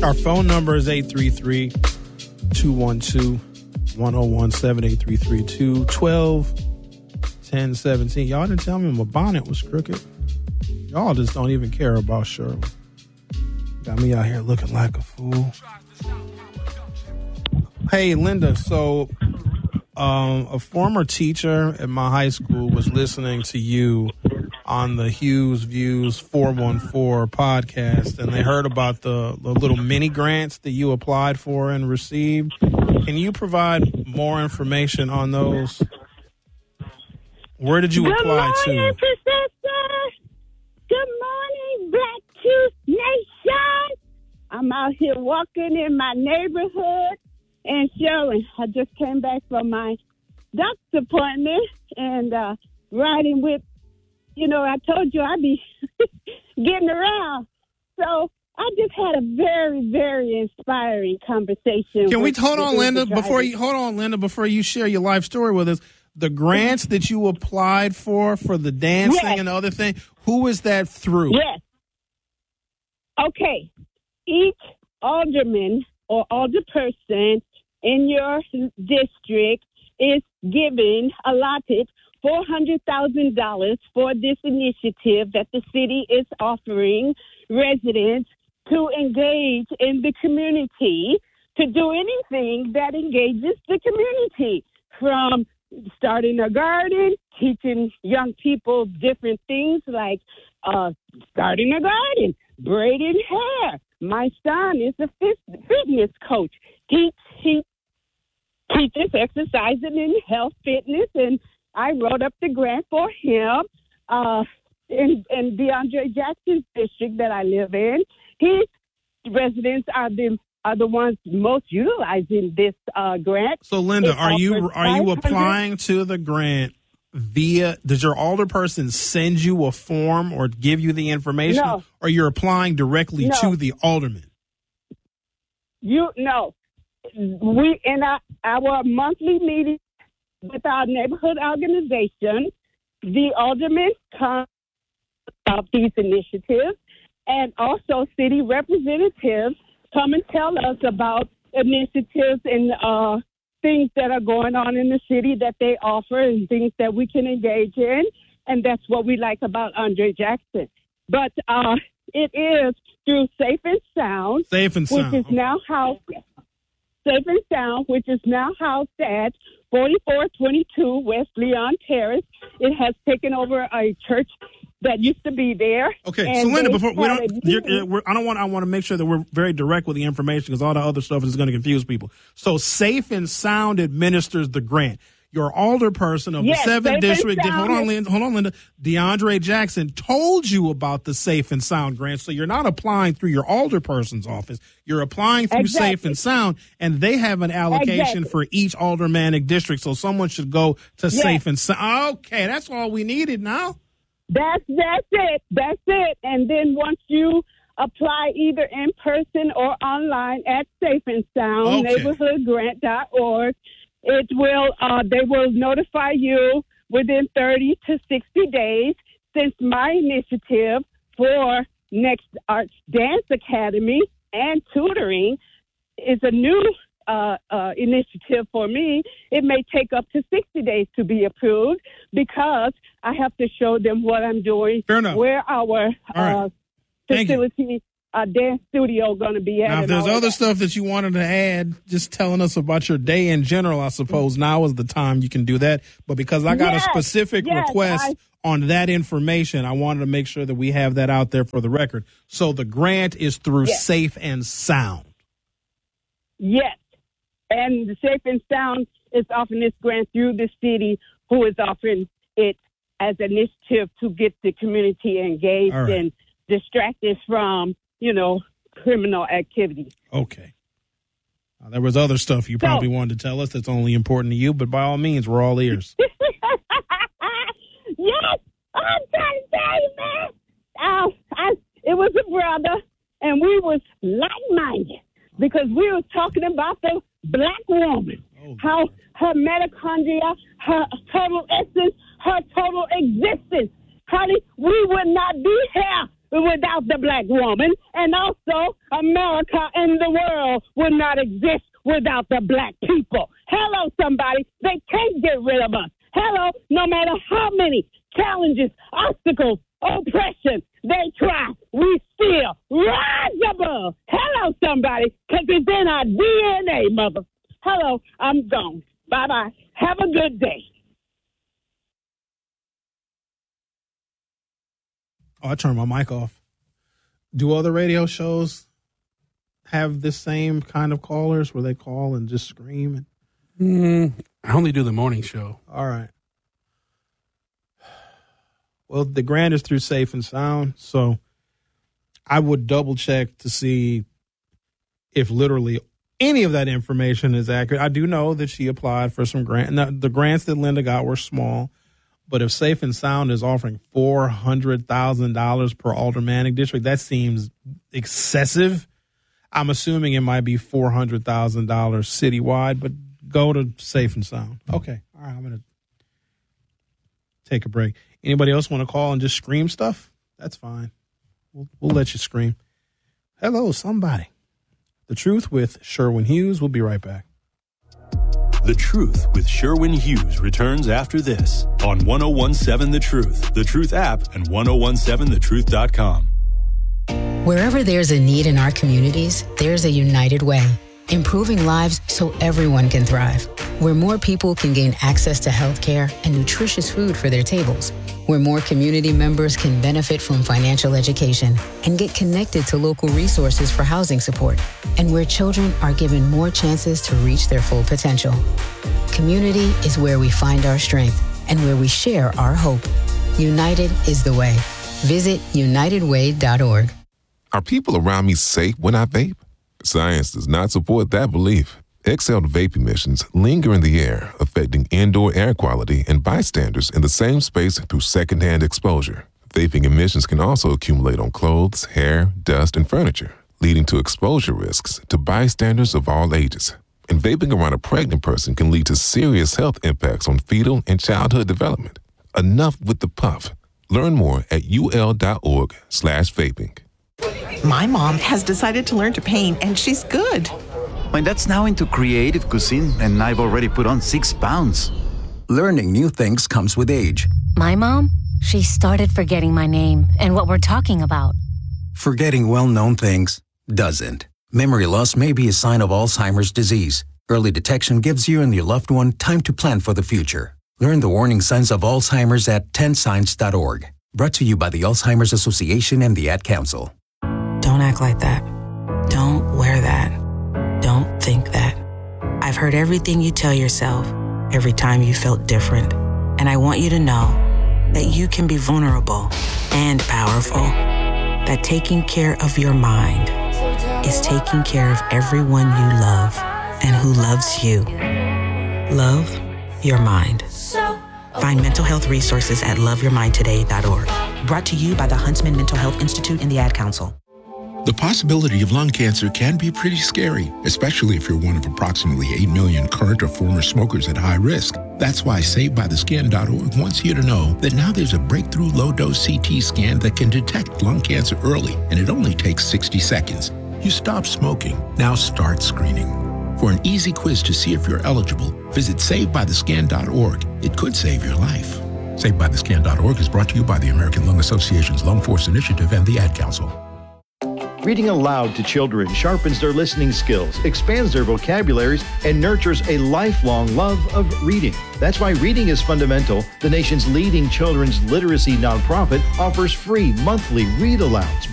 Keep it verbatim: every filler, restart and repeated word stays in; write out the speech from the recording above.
Our phone number is eight three three, two one two, one oh one seven, eight three three, two one two, one oh one seven. Y'all didn't tell me my bonnet was crooked. Y'all just don't even care about Shirley. Got me out here looking like a fool. Hey, Linda, so um, a former teacher at my high school was listening to you on the Hughes Views four one four podcast, and they heard about the, the little mini grants that you applied for and received. Can you provide more information on those? Where did you Good apply morning, to? Professor. Good morning, Black Truth Nation. I'm out here walking in my neighborhood and showing. I just came back from my doctor's appointment and uh, riding with, you know, I told you I'd be getting around. So I just had a very, very inspiring conversation. Can we with, hold on, with Linda? the Before you hold on, Linda, before you share your life story with us, the grants that you applied for for the dancing Yes. and the other thing, who is that through? Yes. Okay. Each alderman or alderperson in your district is given, allotted four hundred thousand dollars for this initiative that the city is offering residents to engage in the community, to do anything that engages the community, from starting a garden, teaching young people different things like uh, starting a garden, braiding hair. My son is a fit- fitness coach. He, he teaches exercising and health fitness, and I wrote up the grant for him uh, in, in DeAndre Jackson's district that I live in. His residents are the are the ones most utilizing this uh, grant. So, Linda, It are you offers are you five hundred applying to the grant via? Does your alderperson send you a form or give you the information, No. or you're applying directly No. to the alderman? You know, we in our, our monthly meeting with our neighborhood organization, the aldermen come about these initiatives, and also city representatives come and tell us about initiatives and uh, things that are going on in the city that they offer and things that we can engage in. And that's what we like about Andre Jackson. But uh, it is through Safe and Sound, Safe and Sound. which is now housed, Safe and Sound, which is now housed at forty-four twenty-two West Leon Terrace. It has taken over a church that used to be there. Okay, and so Linda, they before we had don't, a you're, meeting. we're, I don't want. I want to make sure that we're very direct with the information because all the other stuff is going to confuse people. So, Safe and Sound administers the grant. Your alderperson of Yes, the seventh Safe and district, Sound hold on, is- Linda, hold on, Linda. DeAndre Jackson told you about the Safe and Sound grant, so you're not applying through your alderperson's office. You're applying through Exactly. Safe and Sound, and they have an allocation Exactly. for each aldermanic district. So, someone should go to Yes. Safe and Sound. Okay, that's all we needed now. That's that's it. That's it. And then once you apply either in person or online at Safe and Sound, Okay. neighborhood grant dot org, it will uh, they will notify you within thirty to sixty days. Since my initiative for Next Arts Dance Academy and tutoring is a new uh, uh, initiative for me, it may take up to sixty days to be approved because I have to show them what I'm doing, Fair enough. where our All right. uh, Thank you. facility, uh, dance studio going to be at. Now, if and there's all of other that. stuff that you wanted to add, just telling us about your day in general, I suppose now is the time you can do that. But because I got Yes, a specific yes, request I- on that information, I wanted to make sure that we have that out there for the record. So the grant is through Yes. Safe and Sound. Yes. And the Safe and Sound is offering this grant through the city, who is offering it as an initiative to get the community engaged All right. and distracted from, you know, criminal activity. Okay. Uh, there was other stuff you So- probably wanted to tell us that's only important to you, but by all means, we're all ears. Yes, I'm trying to tell you, man. Uh, I, it was a brother, and we was like-minded because we was talking about the black woman, Oh, how her mitochondria, her total essence, her total existence. Honey, we would not be here without the black woman. And also, America and the world would not exist without the black people. Hello, somebody. They can't get rid of us. Hello, no matter how many challenges, obstacles, oppression they try, we still rise above. Hello, somebody, because it's in our D N A, mother. Hello, I'm gone. Bye-bye. Have a good day. Oh, I turned my mic off. Do other radio shows have this same kind of callers where they call and just scream? Mm, I only do the morning show. All right. Well, the grant is through Safe and Sound, so I would double check to see if literally any of that information is accurate. I do know that she applied for some grant. Now, the grants that Linda got were small, but if Safe and Sound is offering four hundred thousand dollars per aldermanic district, that seems excessive. I'm assuming it might be four hundred thousand dollars citywide, but go to Safe and Sound. Okay. All right. I'm going to take a break. Anybody else want to call and just scream stuff? That's fine. We'll, we'll let you scream. Hello, somebody. The Truth with Sherwin Hughes. We'll be right back. The Truth with Sherwin Hughes returns after this on ten seventeen The Truth, The Truth app, and ten seventeen the truth dot com. Wherever there's a need in our communities, there's a United Way, improving lives so everyone can thrive. Where more people can gain access to health care and nutritious food for their tables. Where more community members can benefit from financial education and get connected to local resources for housing support. And where children are given more chances to reach their full potential. Community is where we find our strength and where we share our hope. United is the way. Visit united way dot org. Are people around me safe when I vape? Science does not support that belief. Exhaled vape emissions linger in the air, affecting indoor air quality and bystanders in the same space through secondhand exposure. Vaping emissions can also accumulate on clothes, hair, dust, and furniture, leading to exposure risks to bystanders of all ages. And vaping around a pregnant person can lead to serious health impacts on fetal and childhood development. Enough with the puff. Learn more at ul.org slash vaping. My mom has decided to learn to paint, and she's good. My dad's now into creative cuisine, and I've already put on six pounds. Learning new things comes with age. My mom, she started forgetting my name and what we're talking about. Forgetting well-known things doesn't. Memory loss may be a sign of Alzheimer's disease. Early detection gives you and your loved one time to plan for the future. Learn the warning signs of Alzheimer's at ten signs dot org. Brought to you by the Alzheimer's Association and the Ad Council. Don't act like that. Don't wear that. Don't think that. I've heard everything you tell yourself every time you felt different. And I want you to know that you can be vulnerable and powerful. That taking care of your mind is taking care of everyone you love and who loves you. Love your mind. Find mental health resources at love your mind today dot org. Brought to you by the Huntsman Mental Health Institute and the Ad Council. The possibility of lung cancer can be pretty scary, especially if you're one of approximately eight million current or former smokers at high risk. That's why Saved By The Skin dot org wants you to know that now there's a breakthrough low-dose C T scan that can detect lung cancer early, and it only takes sixty seconds. You stop smoking, now start screening. For an easy quiz to see if you're eligible, visit Saved By The Skin dot org. It could save your life. Saved By The Skin dot org is brought to you by the American Lung Association's Lung Force Initiative and the Ad Council. Reading aloud to children sharpens their listening skills, expands their vocabularies, and nurtures a lifelong love of reading. That's why Reading is Fundamental, the nation's leading children's literacy nonprofit, offers free monthly read-alouds